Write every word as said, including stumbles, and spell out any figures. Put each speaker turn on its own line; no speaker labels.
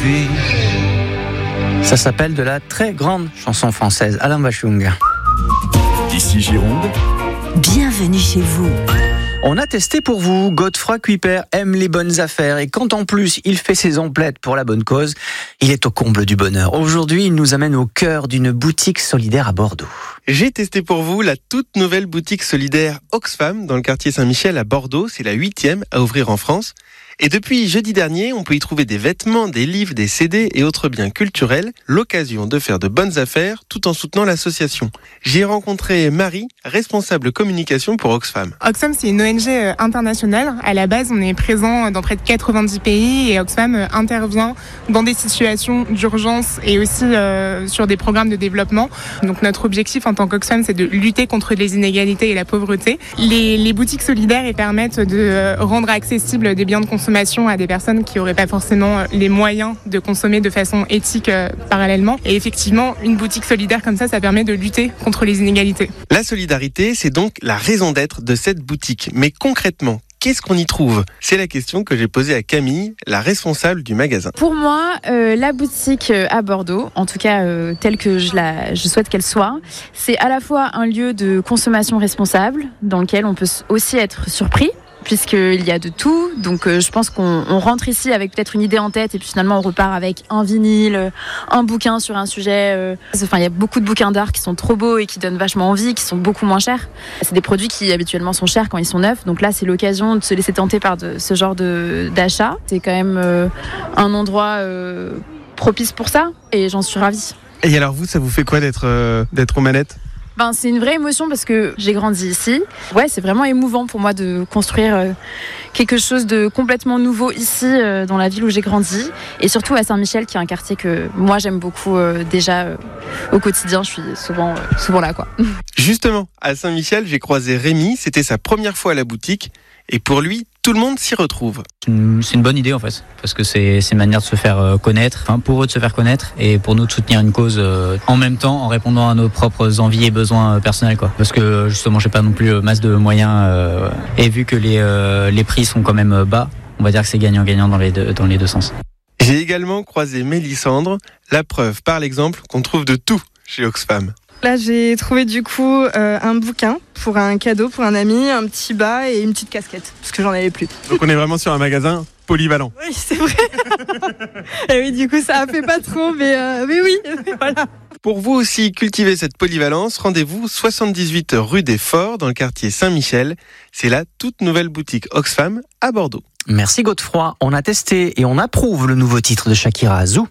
fille.
Ça s'appelle de la très grande chanson française, Alain Bachung.
Ici Gironde.
Bienvenue chez vous.
On a testé pour vous, Godefroy Kuiper aime les bonnes affaires et quand en plus il fait ses emplettes pour la bonne cause, il est au comble du bonheur. Aujourd'hui, il nous amène au cœur d'une boutique solidaire à Bordeaux.
J'ai testé pour vous la toute nouvelle boutique solidaire Oxfam dans le quartier Saint-Michel à Bordeaux. C'est la huitième à ouvrir en France. Et depuis jeudi dernier, on peut y trouver des vêtements, des livres, des C D et autres biens culturels. L'occasion de faire de bonnes affaires tout en soutenant l'association. J'y ai rencontré Marie, responsable communication pour Oxfam.
Oxfam, c'est une O N G internationale. À la base, on est présent dans près de quatre-vingt-dix pays et Oxfam intervient dans des situations d'urgence et aussi euh, sur des programmes de développement. Donc notre objectif en tant qu'Oxfam, c'est de lutter contre les inégalités et la pauvreté. Les, les boutiques solidaires elles permettent de rendre accessibles des biens de consommation à des personnes qui n'auraient pas forcément les moyens de consommer de façon éthique euh, parallèlement. Et effectivement, une boutique solidaire comme ça, ça permet de lutter contre les inégalités.
La solidarité, c'est donc la raison d'être de cette boutique. Mais concrètement, qu'est-ce qu'on y trouve ? C'est la question que j'ai posée à Camille, la responsable du magasin.
Pour moi, euh, la boutique à Bordeaux, en tout cas euh, telle que je, la, je souhaite qu'elle soit, c'est à la fois un lieu de consommation responsable dans lequel on peut aussi être surpris, puisqu'il y a de tout. Donc euh, je pense qu'on on rentre ici avec peut-être une idée en tête et puis finalement on repart avec un vinyle, un bouquin sur un sujet. Euh... Enfin, il y a beaucoup de bouquins d'art qui sont trop beaux et qui donnent vachement envie, qui sont beaucoup moins chers. C'est des produits qui habituellement sont chers quand ils sont neufs. Donc là, c'est l'occasion de se laisser tenter par de, ce genre de, d'achat. C'est quand même euh, un endroit euh, propice pour ça et j'en suis ravie.
Et alors vous, ça vous fait quoi d'être, euh, d'être aux manettes ?
Ben, c'est une vraie émotion parce que j'ai grandi ici. Ouais, c'est vraiment émouvant pour moi de construire euh, quelque chose de complètement nouveau ici, euh, dans la ville où j'ai grandi. Et surtout à Saint-Michel, qui est un quartier que moi j'aime beaucoup euh, déjà euh, au quotidien. Je suis souvent, euh, souvent là, quoi.
Justement, à Saint-Michel, j'ai croisé Rémi. C'était sa première fois à la boutique. Et pour lui, tout le monde s'y retrouve.
C'est une bonne idée en fait, parce que c'est, c'est une manière de se faire connaître, enfin pour eux de se faire connaître et pour nous de soutenir une cause euh, en même temps en répondant à nos propres envies et besoins personnels quoi. Parce que justement j'ai pas non plus masse de moyens euh, et vu que les, euh, les prix sont quand même bas, on va dire que c'est gagnant-gagnant dans les deux, dans les deux sens.
J'ai également croisé Mélissandre, la preuve par l'exemple qu'on trouve de tout chez Oxfam.
Là, j'ai trouvé du coup euh, un bouquin pour un cadeau pour un ami, un petit bas et une petite casquette, parce que j'en avais plus.
Donc on est vraiment sur un magasin polyvalent.
Oui, c'est vrai. Et oui, du coup, ça a fait pas trop, mais, euh, mais oui, voilà.
Pour vous aussi cultiver cette polyvalence, rendez-vous soixante-dix-huit rue des Forts dans le quartier Saint-Michel. C'est la toute nouvelle boutique Oxfam à Bordeaux.
Merci Godefroy, on a testé et on approuve le nouveau titre de Shakira, Zou.